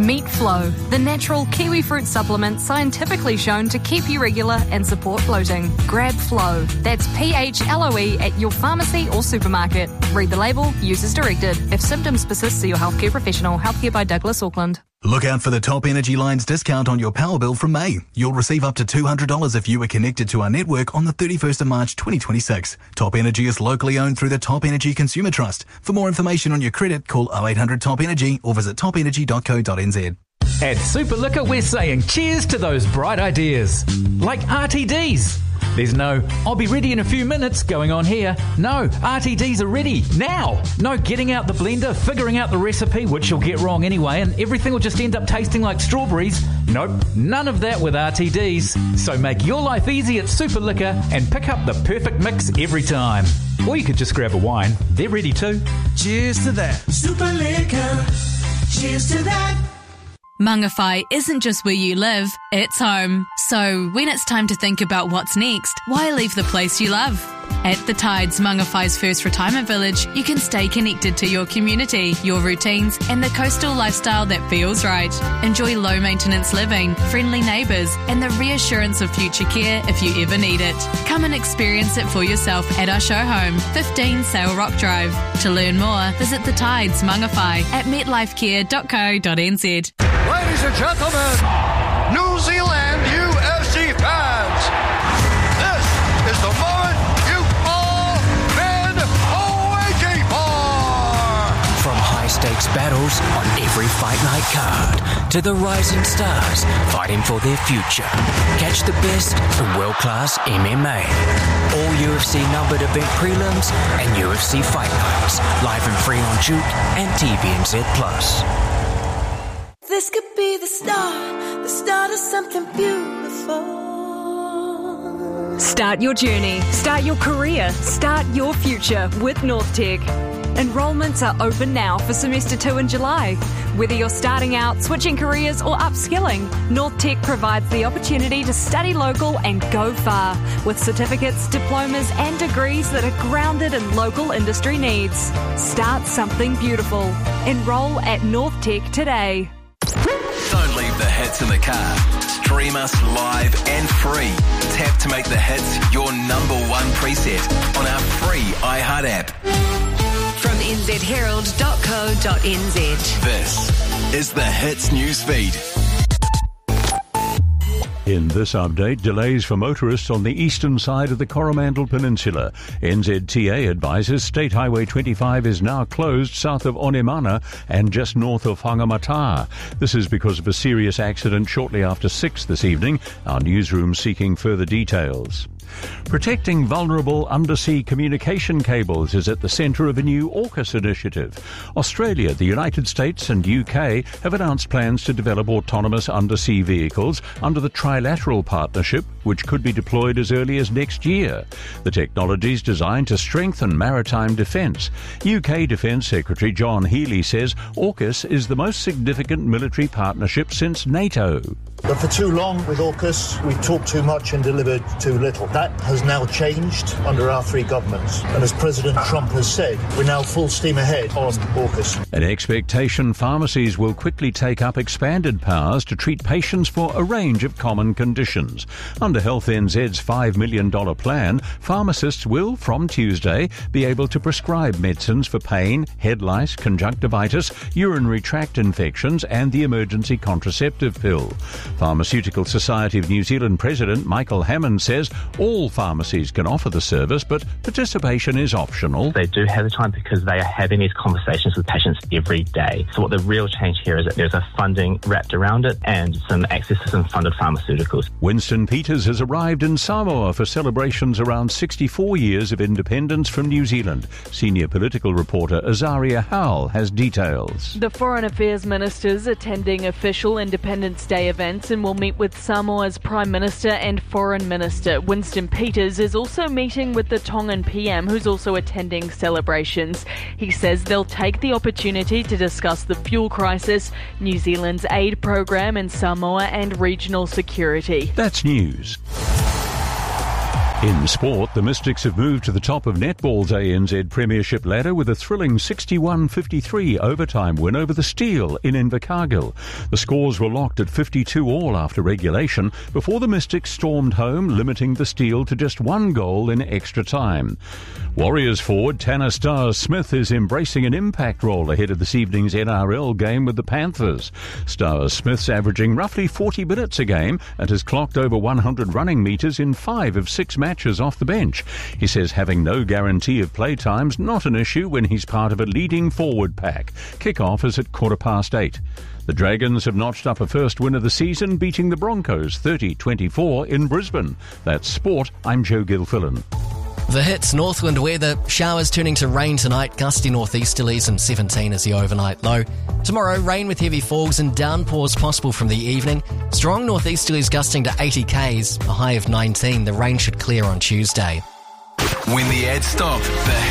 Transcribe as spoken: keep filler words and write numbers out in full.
Meet Flow, the natural kiwi fruit supplement scientifically shown to keep you regular and support bloating. Grab Flow. That's P H L O E at your pharmacy or supermarket. Read the label, use as directed. If symptoms persist, see your healthcare professional. Healthcare by Douglas Auckland. Look out for the Top Energy Line's discount on your power bill from May. You'll receive up to two hundred dollars if you are connected to our network on the thirty-first of March twenty twenty-six. Top Energy is locally owned through the Top Energy Consumer Trust. For more information on your credit, call oh eight hundred top energy or visit top energy dot co dot n z. At Superliquor, we're saying cheers to those bright ideas. Like R T Ds. There's no, I'll be ready in a few minutes going on here. No, R T Ds are ready now. No getting out the blender, figuring out the recipe, which you'll get wrong anyway, and everything will just end up tasting like strawberries. Nope, none of that with R T Ds. So make your life easy at Superliquor and pick up the perfect mix every time. Or you could just grab a wine. They're ready too. Cheers to that. Superliquor. Cheers to that. Mangawhai isn't just where you live, it's home. So when it's time to think about what's next, why leave the place you love? At The Tides, Mangawhai's first retirement village, you can stay connected to your community, your routines, and the coastal lifestyle that feels right. Enjoy low-maintenance living, friendly neighbours, and the reassurance of future care if you ever need it. Come and experience it for yourself at our show home, fifteen Sail Rock Drive. To learn more, visit The Tides Mangawhai at metlifecare dot co dot n z. Ladies and gentlemen, New Zealand U F C fans, this is the moment you've all been waiting for. From high-stakes battles on every fight night card to the rising stars fighting for their future. Catch the best in world-class M M A. All U F C numbered event prelims and U F C fight nights live and free on Juke and T V N Z Plus. This could be the start, the start of something beautiful. Start your journey, start your career, start your future with NorthTech. Enrollments are open now for semester two in July. Whether you're starting out, switching careers or upskilling, NorthTech provides the opportunity to study local and go far with certificates, diplomas and degrees that are grounded in local industry needs. Start something beautiful. Enroll at NorthTech today. Don't leave the hits in the car. Stream us live and free. Tap to make the hits your number one preset on our free iHeart app. From n z herald dot co dot n z. This is the Hits Newsfeed. In this update, delays for motorists on the eastern side of the Coromandel Peninsula. N Z T A advises State Highway twenty-five is now closed south of Onemana and just north of Whangamata. This is because of a serious accident shortly after six this evening. Our newsroom seeking further details. Protecting vulnerable undersea communication cables is at the centre of a new AUKUS initiative. Australia, the United States and U K have announced plans to develop autonomous undersea vehicles under the Trilateral Partnership, which could be deployed as early as next year. The technology is designed to strengthen maritime defence. U K Defence Secretary John Healey says AUKUS is the most significant military partnership since NATO. But for too long with AUKUS, we talked too much and delivered too little. That has now changed under our three governments. And as President Trump has said, we're now full steam ahead on AUKUS. An expectation pharmacies will quickly take up expanded powers to treat patients for a range of common conditions. Under Health N Z's five million dollars plan, pharmacists will, from Tuesday, be able to prescribe medicines for pain, head lice, conjunctivitis, urinary tract infections and the emergency contraceptive pill. Pharmaceutical Society of New Zealand President Michael Hammond says all pharmacies can offer the service, but participation is optional. They do have the time because they are having these conversations with patients every day. So what the real change here is that there's a funding wrapped around it and some access to some funded pharmaceuticals. Winston Peters has arrived in Samoa for celebrations around sixty-four years of independence from New Zealand. Senior political reporter Azaria Howell has details. The Foreign Affairs Ministers attending official Independence Day events and will meet with Samoa's Prime Minister and Foreign Minister. Winston Peters is also meeting with the Tongan P M, who's also attending celebrations. He says they'll take the opportunity to discuss the fuel crisis, New Zealand's aid program in Samoa and regional security. That's news. In sport, the Mystics have moved to the top of netball's A N Z Premiership ladder with a thrilling sixty-one fifty-three overtime win over the Steel in Invercargill. The scores were locked at fifty-two all after regulation before the Mystics stormed home, limiting the Steel to just one goal in extra time. Warriors forward Tanner Stars-Smith is embracing an impact role ahead of this evening's N R L game with the Panthers. Stars-Smith's averaging roughly forty minutes a game and has clocked over one hundred running metres in five of six matches. matches off the bench. He says having no guarantee of playtime's not an issue when he's part of a leading forward pack. Kick-off is at quarter past eight. The Dragons have notched up a first win of the season, beating the Broncos thirty twenty-four in Brisbane. That's sport. I'm Joe Gilfillan. The Hits Northwind weather, showers turning to rain tonight, gusty northeasterlies and seventeen is the overnight low. Tomorrow, rain with heavy falls and downpours possible from the evening. Strong northeasterlies gusting to eighty kays, a high of nineteen. The rain should clear on Tuesday. When the ads stop, the